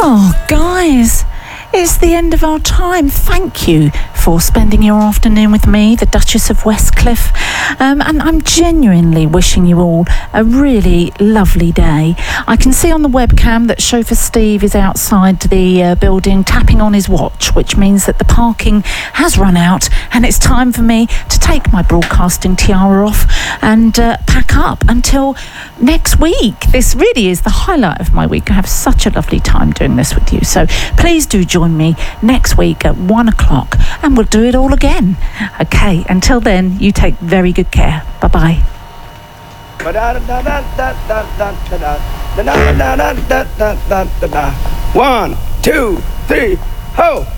Oh, guys, it's the end of our time. Thank you for spending your afternoon with me, the Duchess of Westcliff. And I'm genuinely wishing you all a really lovely day. I can see on the webcam that chauffeur Steve is outside the building tapping on his watch, which means that the parking has run out and it's time for me to take my broadcasting tiara off and pack up until next week. This really is the highlight of my week. I have such a lovely time doing this with you. So please do join me next week at 1 o'clock and we'll do it all again. Okay, until then, you take very good care. Bye-bye. 1, 2, 3, ho!